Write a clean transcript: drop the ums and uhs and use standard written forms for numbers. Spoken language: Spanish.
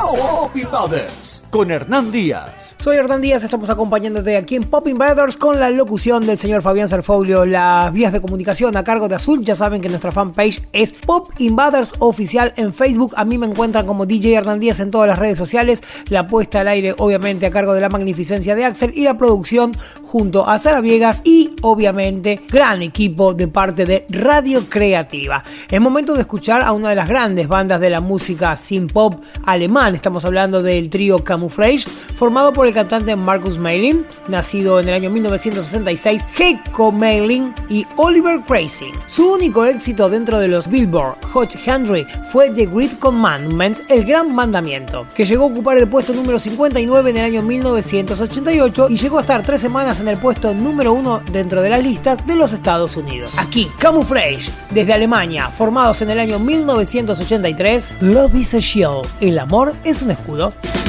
Pop Invaders con Hernán Díaz. Soy Hernán Díaz, estamos acompañándote aquí en Pop Invaders con la locución del señor Fabián Sarfoglio. Las vías de comunicación a cargo de Azul, ya saben que nuestra fanpage es Pop Invaders Oficial en Facebook. A mí me encuentran como DJ Hernán Díaz en todas las redes sociales. La puesta al aire obviamente a cargo de la magnificencia de Axel y la producción junto a Sara Viegas y obviamente gran equipo de parte de Radio Creativa. Es momento de escuchar a una de las grandes bandas de la música synth pop alemán. Estamos hablando del trío Camouflage, formado por el cantante Markus Mayling, nacido en el año 1966, Heiko Mayling y Oliver Grazing. Su único éxito dentro de los Billboard Hot 100 fue The Great Commandment, el gran mandamiento, que llegó a ocupar el puesto número 59 en el año 1988 y llegó a estar 3 semanas en el puesto número 1 dentro de las listas de los Estados Unidos. Aquí, Camouflage, desde Alemania, formados en el año 1983, Love is a Shield, el amor es un escudo.